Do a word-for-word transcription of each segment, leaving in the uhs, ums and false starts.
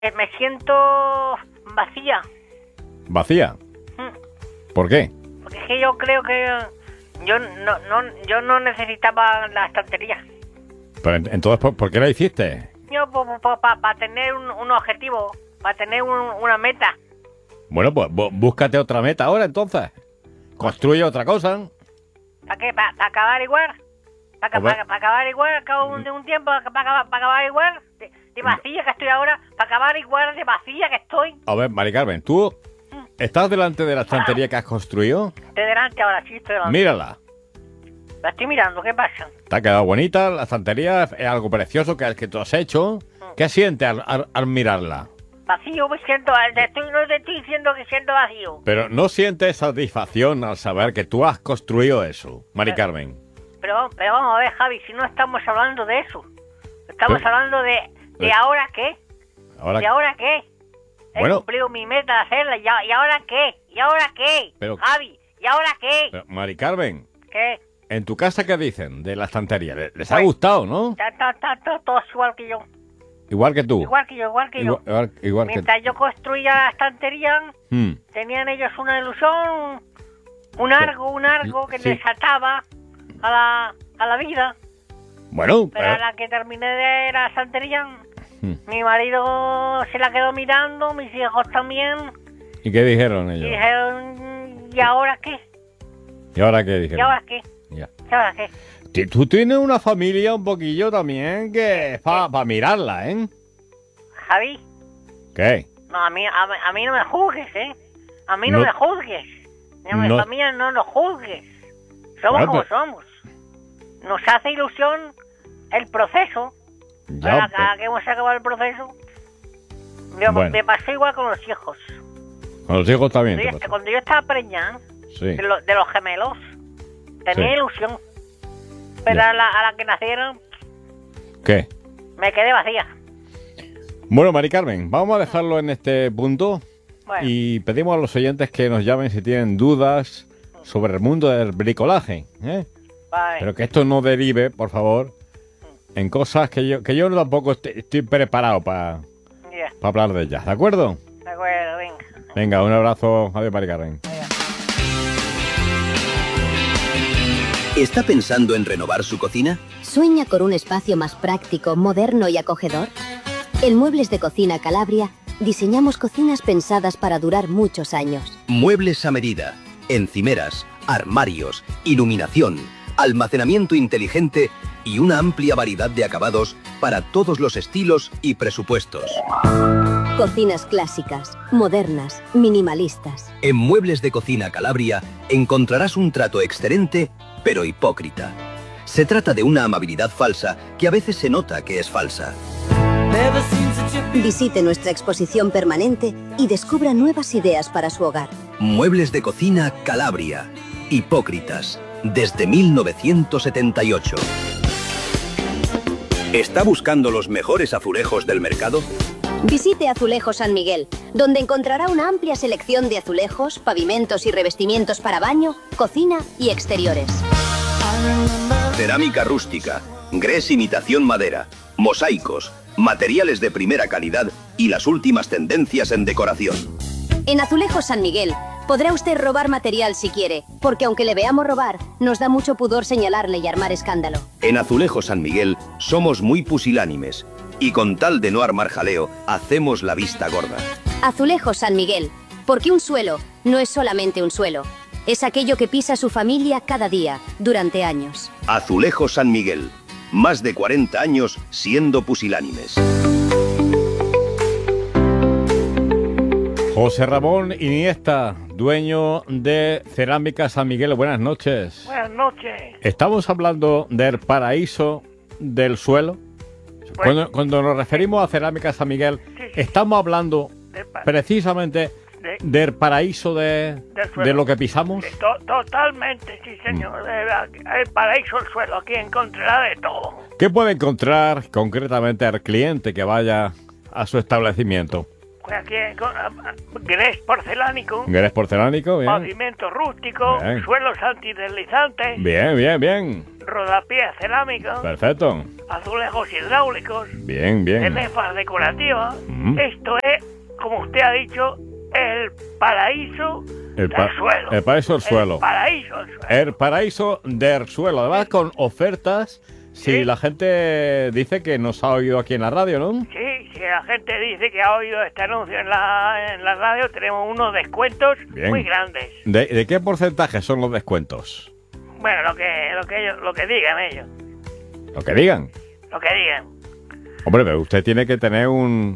Eh, me siento vacía. ¿Vacía? Mm. ¿Por qué? Porque es que yo creo que yo no, no, yo no necesitaba la estantería. Pero entonces, ¿por, ¿por qué la hiciste? Yo para pa, tener un, un objetivo, para tener un, una meta. Bueno, pues búscate otra meta ahora, entonces. Construye otra cosa. ¿Para qué? ¿Para pa acabar igual? ¿Para pa, pa acabar igual al cabo de un tiempo? ¿Para pa, pa acabar igual? De, de vacía que estoy ahora. ¿Para acabar igual de vacía que estoy? A ver, Mari Carmen, ¿tú estás delante de la estantería que has construido? Estoy delante ahora, sí, estoy delante. Mírala. La estoy mirando, ¿qué pasa? Te ha quedado bonita, la estantería es algo precioso que, que tú has hecho. ¿Qué sientes al, al, al mirarla? Vacío, me siento, te estoy, no te estoy diciendo que siento vacío. Pero ¿no sientes satisfacción al saber que tú has construido eso, Mari pero, Carmen? Pero, pero vamos a ver, Javi, si no estamos hablando de eso. Estamos pero, hablando de, de pero, ahora qué. ¿Ahora ¿De ahora qué? He bueno, cumplido mi meta de hacerla, ¿y, ¿y ahora qué? ¿Y ahora qué? Pero, Javi, ¿y ahora qué? Pero, Mari Carmen. ¿Qué? ¿En tu casa qué dicen de la estantería? ¿Les, les pues, ha gustado, no? Está, está, está, está, todos igual que yo. Igual que tú. Igual que yo, igual que igual, yo. Igual, igual Mientras que... yo construía la estantería, hmm. tenían ellos una ilusión, un arco, un arco que sí. les ataba a la, a la vida. Bueno, pero, pero a la que terminé de la estantería, hmm. mi marido se la quedó mirando, mis hijos también. ¿Y qué dijeron ellos? Y dijeron, ¿y ahora qué? ¿Y ahora qué dijeron? ¿Y ahora qué? Ya. ¿Y ahora qué? Tú tienes una familia un poquillo también que es para pa mirarla, ¿eh? Javi. ¿Qué? No, a mí, a, a mí no me juzgues, ¿eh? A mí no, no me juzgues. A mi no, familia no nos juzgues. Somos bueno, como pero... somos. Nos hace ilusión el proceso. Ya, Ahora pero... que hemos acabado el proceso, me, bueno. me pasó igual con los hijos. Con los hijos también. Cuando, yo, cuando yo estaba preñada, sí. de, lo, de los gemelos, tenía sí. ilusión. Pero a la, a la que nacieron... ¿Qué? Me quedé vacía. Bueno, Mari Carmen, vamos a dejarlo en este punto. Bueno. Y pedimos a los oyentes que nos llamen si tienen dudas sobre el mundo del bricolaje, ¿eh? Vale. Pero que esto no derive, por favor, en cosas que yo que yo tampoco estoy, estoy preparado para yeah. pa hablar de ellas, ¿de acuerdo? De acuerdo, venga. Venga, un abrazo. Adiós, Mari Carmen. ¿Está pensando en renovar su cocina? ¿Sueña con un espacio más práctico, moderno y acogedor? En Muebles de Cocina Calabria diseñamos cocinas pensadas para durar muchos años. Muebles a medida, encimeras, armarios, iluminación, almacenamiento inteligente y una amplia variedad de acabados para todos los estilos y presupuestos. Cocinas clásicas, modernas, minimalistas. En Muebles de Cocina Calabria encontrarás un trato excelente pero hipócrita. Se trata de una amabilidad falsa que a veces se nota que es falsa. Visite nuestra exposición permanente y descubra nuevas ideas para su hogar. Muebles de Cocina Calabria. Hipócritas. Desde mil novecientos setenta y ocho. ¿Está buscando los mejores azulejos del mercado? Visite Azulejos San Miguel, donde encontrará una amplia selección de azulejos, pavimentos y revestimientos para baño, cocina y exteriores. Cerámica rústica, grés imitación madera, mosaicos, materiales de primera calidad y las últimas tendencias en decoración. En Azulejos San Miguel podrá usted robar material si quiere, porque aunque le veamos robar, nos da mucho pudor señalarle y armar escándalo. En Azulejos San Miguel somos muy pusilánimes. Y con tal de no armar jaleo, hacemos la vista gorda. Azulejos San Miguel, porque un suelo no es solamente un suelo, es aquello que pisa su familia cada día, durante años. Azulejos San Miguel, más de cuarenta años siendo pusilánimes. José Ramón Iniesta, dueño de Cerámica San Miguel, buenas noches. Buenas noches. Estamos hablando del paraíso del suelo. Cuando, cuando nos referimos a Cerámica San Miguel, sí, sí. estamos hablando precisamente de, del paraíso de, de lo que pisamos. Sí, to, totalmente, sí, señor. Mm. El paraíso del suelo, aquí encontrará de todo. ¿Qué puede encontrar concretamente al cliente que vaya a su establecimiento? Pues aquí grés porcelánico. Grés porcelánico, bien. Pavimento rústico, bien. Suelos antideslizantes. Bien, bien, bien. rodapiés cerámicos. Perfecto. Azulejos hidráulicos. Bien, bien. Cenefas decorativas. Mm. Esto es, como usted ha dicho, el paraíso El, del pa suelo. el paraíso del suelo. El paraíso del suelo. El paraíso del suelo. Además, con ofertas, si Sí. la gente dice que nos ha oído aquí en la radio, ¿no? Sí, si la gente dice que ha oído este anuncio en la, en la radio, tenemos unos descuentos Bien. muy grandes. ¿De, de qué porcentaje son los descuentos? Bueno, lo que, lo que ellos, lo que digan ellos, Lo que digan. lo que digan. Hombre, pero usted tiene que tener un,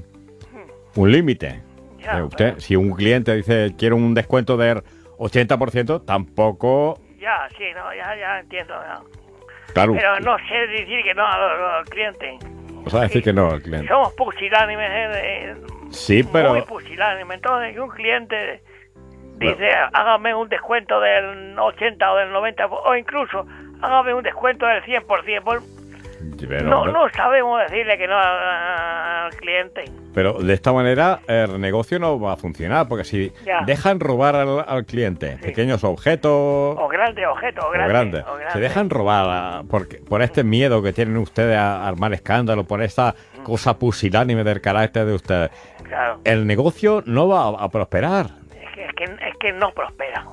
un límite. Ya, Eh, usted, pero- si un cliente dice quiero un descuento del ochenta por ciento, tampoco... ya, sí, no, ya, ya entiendo. ya. Claro, Pero no sé decir que no a los, a los clientes. o sea, decir que no al cliente. Somos pusilánimes, eh, eh, Sí, pero... muy pusilánimes. Entonces, que un cliente dice, hágame un descuento del ochenta o del noventa, o incluso hágame un descuento del cien por ciento. Pues, pero, no, hombre, no sabemos decirle que no al, al cliente. pero de esta manera el negocio no va a funcionar, porque si Ya. dejan robar al, al cliente Sí. pequeños objetos... O grande objeto, o o grande. grandes, o grande. se dejan robar a- porque, por este miedo que tienen ustedes a armar escándalo, por esta cosa pusilánime del carácter de ustedes. Claro. El negocio no va a, a prosperar. Es que, es, que, es que no prospera.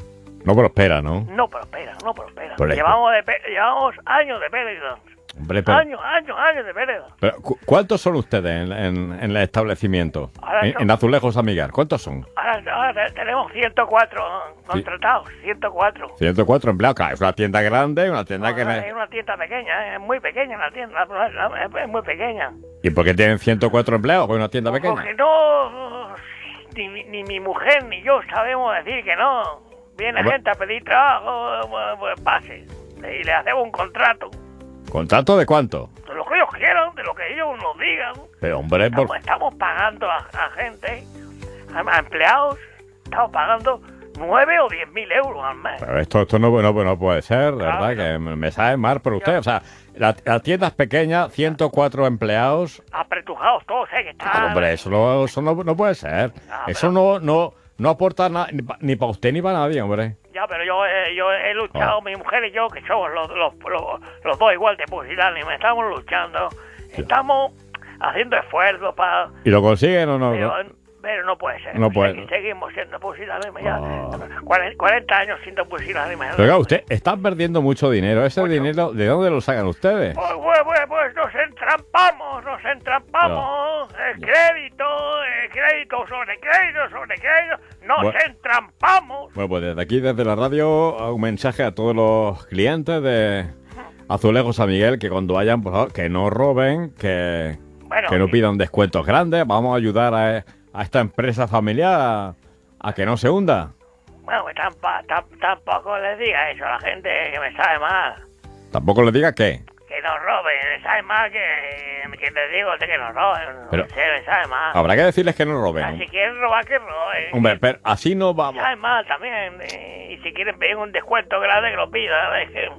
No prospera, ¿no? No prospera, no prospera. Por eso. Llevamos, de pe- llevamos años de pérdida. Hombre, pero, Años, años, años de pérdida. pero, ¿cu- ¿cuántos son ustedes en, en- en el establecimiento? Ahora En, son- en Azulejos Amigar, ¿cuántos son? Ahora, ahora te- tenemos ciento cuatro contratados, ciento cuatro. ciento cuatro empleados. Claro, es una tienda grande, una tienda No, que... no, ne- es una tienda pequeña, eh, es muy pequeña la tienda, la- la- es muy pequeña. ¿Y por qué tienen ciento cuatro empleados? Pues una tienda Porque pequeña. no, ni, mi- ni mi mujer ni yo sabemos decir que no. Viene Hombre. gente a pedir trabajo, pues, pues pase. Y le hacemos un contrato. ¿Contrato de cuánto? De lo que ellos quieran, de lo que ellos nos digan. Pero, hombre, por... Estamos, estamos pagando a, a gente, a, a empleados, estamos pagando nueve o diez mil euros al mes. Pero esto, esto no, no, no puede ser, de Claro, verdad, no. que me me sabe mal por usted. O sea, la, la tienda es pequeña, ciento cuatro empleados. Apretujados todos, ¿eh? Que están... Claro, hombre, eso, no, eso no, no puede ser. Ah, Eso no, no, no aporta nada, ni para usted ni para nadie, hombre. Ya, pero yo, eh, yo he luchado, Ah. mi mujer y yo, que somos los, los, los, los dos igual de pusilánimes, estamos luchando, estamos haciendo esfuerzos para... ¿Y lo consiguen o no? Pero, pero no puede ser. No puede. Segui- Seguimos siendo pusilánimes ya. Ah. Cuaren- cuarenta años siendo pusilánimes. Pero claro, usted está perdiendo mucho dinero. ¿Ese Mucho. dinero de dónde lo sacan ustedes? Pues, pues, pues, pues nos entrampamos, nos entrampamos. El crédito, el crédito sobre crédito sobre crédito. Nos Bueno. entrampamos. Bueno, pues desde aquí, desde la radio, un mensaje a todos los clientes de Azulejos San Miguel, que cuando vayan, por favor, que no roben, que, Bueno, que no sí. pidan descuentos grandes. Vamos a ayudar a, a esta empresa familiar a, a que no se hunda. Bueno, pues tampa- tam- tampoco les diga eso a la gente que me sabe mal. Tampoco le diga que. Que nos roben, me sabe mal que, que les digo de que nos roben. Pero- No sé, me sabe mal. Habrá que decirles que no O sea, roben. si quieren robar, que roben. Hombre, pero así no Me vamos. sabe mal también. Y, y si quieren pedir un descuento grande, que lo pidan. Es que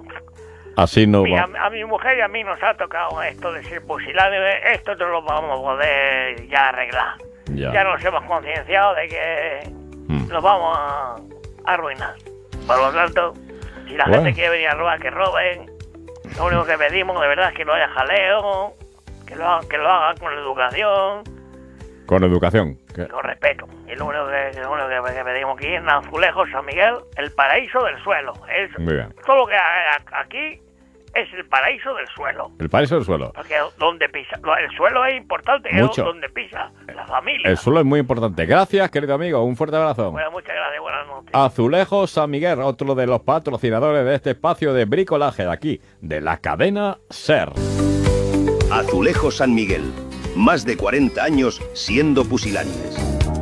Así no mira, vamos. a mi mujer y a mí nos ha tocado esto de ser pusilánimes. Esto no lo vamos a poder ya arreglar. Ya. Ya nos hemos concienciado de que Mm. nos vamos a arruinar. Por lo tanto, si la Bueno. gente quiere venir a robar, que roben. Lo único que pedimos de verdad es que no haya jaleo, que lo, hagan- que lo hagan con educación, Con educación. que- con respeto. Y lo único que, lo único que, que pedimos aquí en Azulejos San Miguel, el paraíso del suelo. Es, Muy bien. todo lo que hay aquí es el paraíso del suelo. El paraíso del suelo. Porque donde pisa, lo- el suelo es importante, Mucho. es donde pisa la familia. El suelo es muy importante. Gracias, querido amigo. Un fuerte abrazo. Bueno, muchas gracias, buenas noches. Azulejos San Miguel, otro de los patrocinadores de este espacio de bricolaje de aquí, de la cadena SER. Azulejos San Miguel. Más de cuarenta años siendo pusilánimes.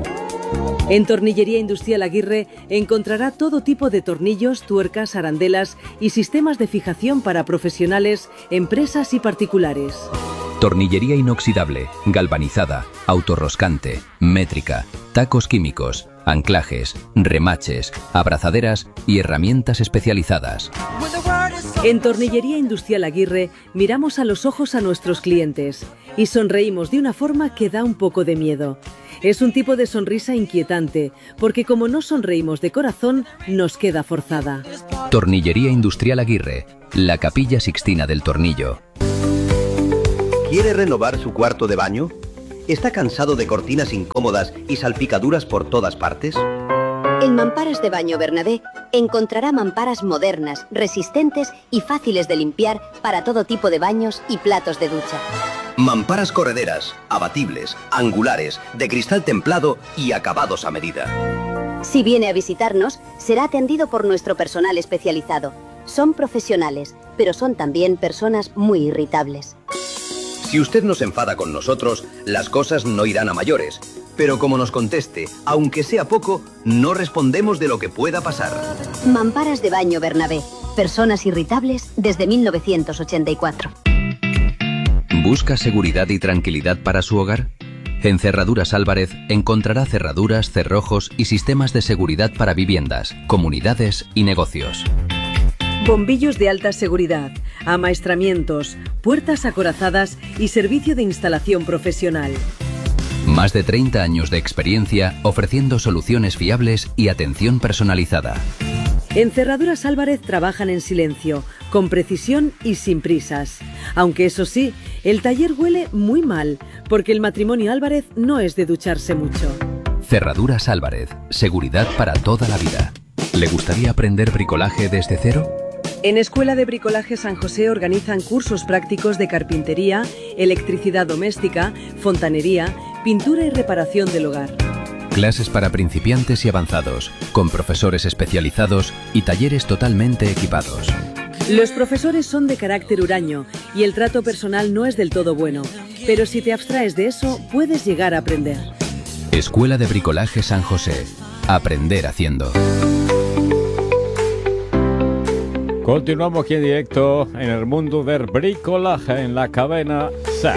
En Tornillería Industrial Aguirre encontrará todo tipo de tornillos, tuercas, arandelas y sistemas de fijación para profesionales, empresas y particulares. Tornillería inoxidable, galvanizada, autorroscante, métrica, tacos químicos, anclajes, remaches, abrazaderas y herramientas especializadas. En Tornillería Industrial Aguirre miramos a los ojos a nuestros clientes y sonreímos de una forma que da un poco de miedo. Es un tipo de sonrisa inquietante, porque como no sonreímos de corazón, nos queda forzada. Tornillería Industrial Aguirre. la Capilla Sixtina del Tornillo. ¿Quiere renovar su cuarto de baño? ¿Está cansado de cortinas incómodas y salpicaduras por todas partes? En Mamparas de Baño Bernabé encontrará mamparas modernas, resistentes y fáciles de limpiar para todo tipo de baños y platos de ducha. Mamparas correderas, abatibles, angulares, de cristal templado y acabados a medida. Si viene a visitarnos, será atendido por nuestro personal especializado. Son profesionales, pero son también personas muy irritables. Si usted nos enfada con nosotros, las cosas no irán a mayores. Pero como nos conteste, aunque sea poco, no respondemos de lo que pueda pasar. Mamparas de Baño Bernabé. Personas irritables desde mil novecientos ochenta y cuatro. ¿Busca seguridad y tranquilidad para su hogar? En Cerraduras Álvarez encontrará cerraduras, cerrojos y sistemas de seguridad para viviendas, comunidades y negocios. Bombillos de alta seguridad, amaestramientos, puertas acorazadas y servicio de instalación profesional. Más de treinta años de experiencia ofreciendo soluciones fiables y atención personalizada. En Cerraduras Álvarez trabajan en silencio, con precisión y sin prisas. Aunque eso sí, el taller huele muy mal, porque el matrimonio Álvarez no es de ducharse mucho. Cerraduras Álvarez, seguridad para toda la vida. ¿Le gustaría aprender bricolaje desde cero? En Escuela de Bricolaje San José organizan cursos prácticos de carpintería, electricidad doméstica, fontanería, pintura y reparación del hogar. Clases para principiantes y avanzados, con profesores especializados y talleres totalmente equipados. Los profesores son de carácter huraño y el trato personal no es del todo bueno, pero si te abstraes de eso, puedes llegar a aprender. Escuela de Bricolaje San José. Aprender haciendo. Continuamos aquí en directo en el mundo del bricolaje en la cadena SER.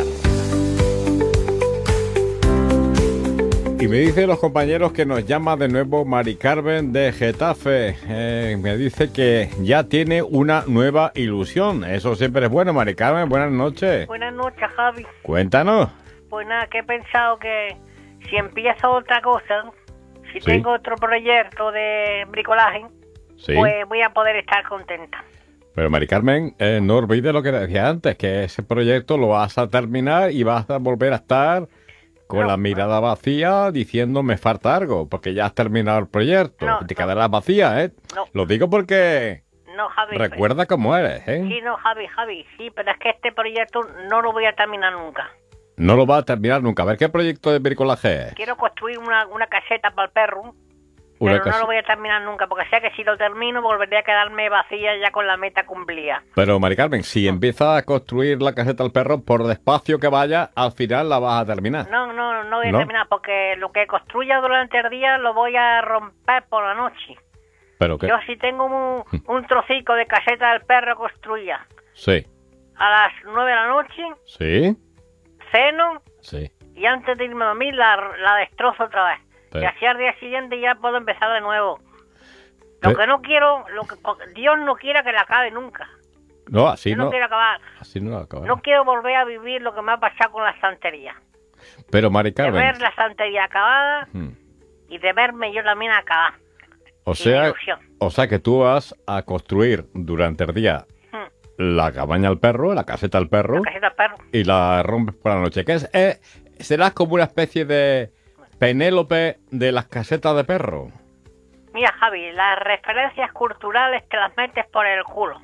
Y me dicen los compañeros que nos llama de nuevo Mari Carmen de Getafe. Eh, me dice que ya tiene una nueva ilusión. Eso siempre es bueno, Mari Carmen. Buenas noches. Buenas noches, Javi. Cuéntanos. Pues nada, que he pensado que si empiezo otra cosa, si Sí. tengo otro proyecto de bricolaje, Sí. pues voy a poder estar contenta. Pero Mari Carmen, eh, no olvides lo que decía antes, que ese proyecto lo vas a terminar y vas a volver a estar con No, la mirada vacía diciendo me falta algo, porque ya has terminado el proyecto. No, Te no. quedarás vacía, ¿eh? No. Lo digo porque No, Javi. recuerda cómo eres, ¿eh? Sí, no, Javi, Javi, sí, pero es que este proyecto no lo voy a terminar nunca. No lo vas a terminar nunca. A ver qué proyecto de bricolaje es. Quiero construir una, una caseta para el perro, Una pero casa- no lo voy a terminar nunca, porque sé que si lo termino volveré a quedarme vacía ya con la meta cumplida. Pero, Mari Carmen, si empiezas a construir la caseta al perro, por despacio que vaya, al final la vas a terminar. No, no, no voy a ¿No? terminar, porque lo que construya durante el día lo voy a romper por la noche. Pero que... Yo si tengo un, un trocico de caseta del perro construida Sí, a las nueve de la noche, sí, ceno sí. y antes de irme a dormir la, la destrozo otra vez. Pero- Y así al día siguiente ya puedo empezar de nuevo. Lo Pero- que no quiero, lo que porque Dios no quiera que la acabe nunca. No, así Yo no, no. quiero acabar. Así no la acabas. No quiero volver a vivir lo que me ha pasado con la estantería. Pero, Mari De Carmen, ver la estantería acabada hmm, y de verme yo también acabar. o sin sea, ilusión. o sea que tú vas a construir durante el día Hmm. la cabaña al perro, la caseta al perro, La caseta del perro. y la rompes por la noche. ¿Qué es? Eh, ¿Serás como una especie de Penélope de las casetas de perro? Mira, Javi, las referencias culturales te las metes por el culo.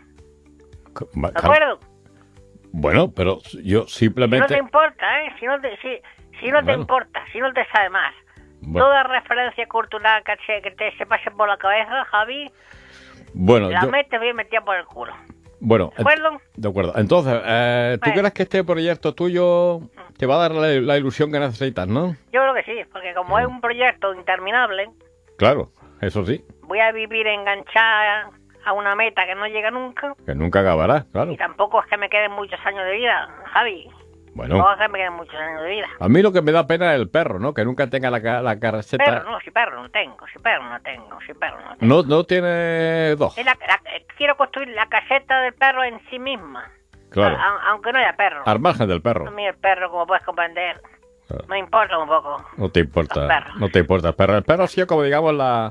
Ma- ¿De acuerdo? Bueno, pero yo Si no simplemente... te importa, ¿eh? Si no te, si, si no te Bueno. importa, si no te sabe más. Bueno. Toda referencia cultural que, se- que te se pase por la cabeza, Javi, Bueno, la yo- metes bien metida por el culo. bueno, ¿De acuerdo? ent- de acuerdo. Entonces, eh, ¿tú Bueno. crees que este proyecto tuyo te va a dar la, la ilusión que necesitas, no? Yo creo que sí, porque como es un proyecto interminable, Claro, eso sí, voy a vivir enganchada a una meta que no llega nunca, que nunca acabará, claro. y tampoco es que me queden muchos años de vida, Javi. Bueno, No es que me queden muchos años de vida. a mí lo que me da pena es el perro, ¿no? Que nunca tenga la, ca- la caseta... Perro, no, si perro no tengo, si perro no tengo, si perro no tengo. No, no tiene dos. Es la- la- eh, quiero construir la caseta del perro en sí misma. Claro. A- a- aunque no haya perro. Al margen del A perro. mí el perro, como puedes comprender, Claro. me importa un poco. No te Los importa, perros. no te importa el perro. El perro ha sido como digamos la,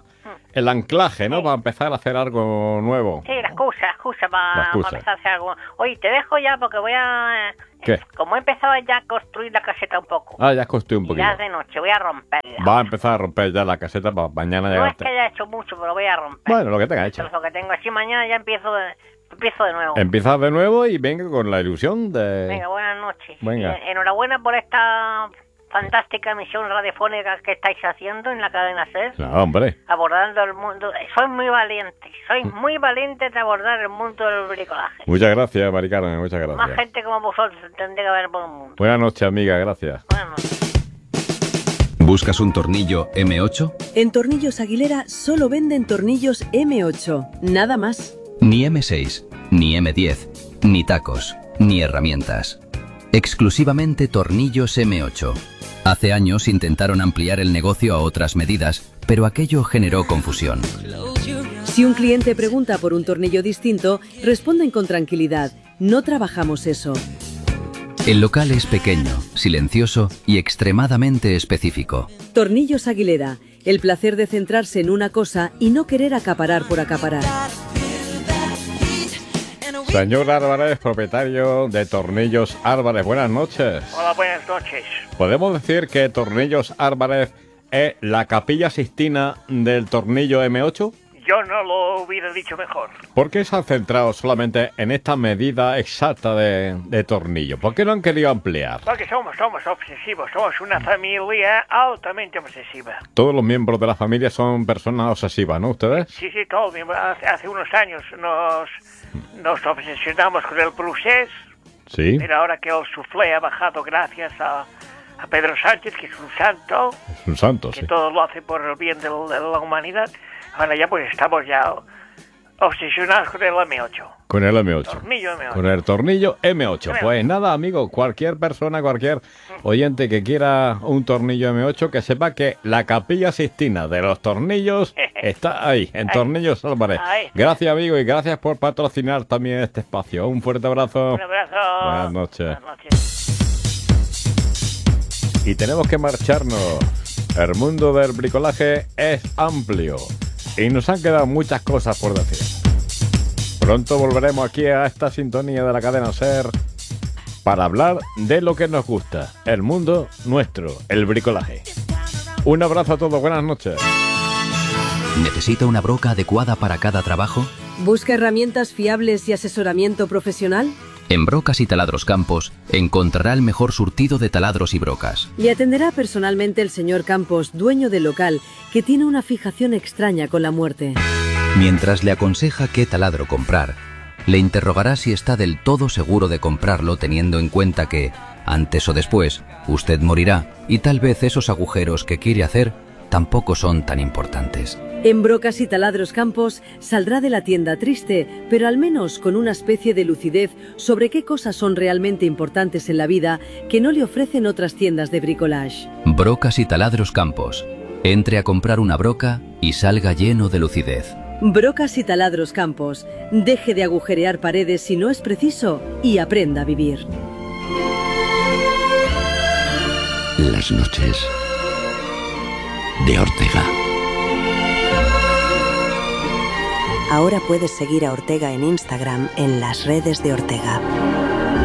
el anclaje, ¿no? Sí. Para empezar a hacer algo nuevo. Sí, la excusa, la excusa para, para empezar a hacer algo. Oye, te dejo ya porque voy a... ¿Qué? Como he empezado ya a construir la caseta un poco. Ah, ya has construido un poquito. Ya es de noche, voy a romperla. Va a empezar a romper ya la caseta para mañana ya. No es que haya hecho mucho, pero voy a romper. Bueno, lo que tenga hecho. Lo que tengo así, mañana ya empiezo de, empiezo de nuevo. Empiezas de nuevo y venga con la ilusión de... Venga, buenas noches. Venga. Y, enhorabuena por esta fantástica misión radiofónica que estáis haciendo en la cadena SER. No, hombre. Abordando el mundo. Sois muy valientes. Sois muy valientes de abordar el mundo del bricolaje. Muchas gracias, Mari Carmen, muchas gracias. Más gente como vosotros tendría que haber por el mundo. Buenas noches, amiga, gracias. Buenas noches. ¿Buscas un tornillo eme ocho? En Tornillos Aguilera solo venden tornillos eme ocho, nada más. Ni eme seis, ni eme diez, ni tacos, ni herramientas. Exclusivamente tornillos eme ocho. Hace años intentaron ampliar el negocio a otras medidas, pero aquello generó confusión. Si un cliente pregunta por un tornillo distinto, responden con tranquilidad. No trabajamos eso. El local es pequeño, silencioso y extremadamente específico. Tornillos Aguilera. El placer de centrarse en una cosa y no querer acaparar por acaparar. Señor Álvarez, propietario de Tornillos Álvarez, buenas noches. Hola, buenas noches. ¿Podemos decir que Tornillos Álvarez es la Capilla Sixtina del tornillo eme ocho? Yo no lo hubiera dicho mejor. ¿Por qué se han centrado solamente en esta medida exacta de, de tornillo? ¿Por qué no han querido ampliar? Porque somos, somos obsesivos, somos una familia altamente obsesiva. Todos los miembros de la familia son personas obsesivas, ¿no? ¿Ustedes? Sí, sí, todos. Hace, hace unos años nos, nos obsesionamos con el procés. Sí. Pero ahora que el soufflé ha bajado gracias a, a Pedro Sánchez, que es un santo. Es un santo, que sí. todo lo hace por el bien de, de la humanidad. Ahora ya pues estamos ya obsesionados con el eme ocho. Con el eme ocho. Tornillo eme ocho. Con el tornillo eme ocho. Pues nada, amigo, cualquier persona, cualquier oyente que quiera un tornillo eme ocho, que sepa que la Capilla Sixtina de los tornillos está ahí, en Tornillos Álvarez. Gracias, amigo, y gracias por patrocinar también este espacio. Un fuerte abrazo. Un abrazo. Buenas noches. Buenas noches. Y tenemos que marcharnos. El mundo del bricolaje es amplio y nos han quedado muchas cosas por decir. Pronto volveremos aquí a esta sintonía de la cadena SER para hablar de lo que nos gusta, el mundo nuestro, el bricolaje. Un abrazo a todos, buenas noches. ¿Necesita una broca adecuada para cada trabajo? ¿Busca herramientas fiables y asesoramiento profesional? En Brocas y Taladros Campos encontrará el mejor surtido de taladros y brocas. Le atenderá personalmente el señor Campos, dueño del local, que tiene una fijación extraña con la muerte. Mientras le aconseja qué taladro comprar, le interrogará si está del todo seguro de comprarlo, teniendo en cuenta que, antes o después, usted morirá y tal vez esos agujeros que quiere hacer tampoco son tan importantes. En Brocas y Taladros Campos saldrá de la tienda triste, pero al menos con una especie de lucidez sobre qué cosas son realmente importantes en la vida que no le ofrecen otras tiendas de bricolage. Brocas y Taladros Campos. Entre a comprar una broca y salga lleno de lucidez. Brocas y Taladros Campos. Deje de agujerear paredes si no es preciso y aprenda a vivir. Las noches de Ortega. Ahora puedes seguir a Ortega en Instagram en las redes de Ortega.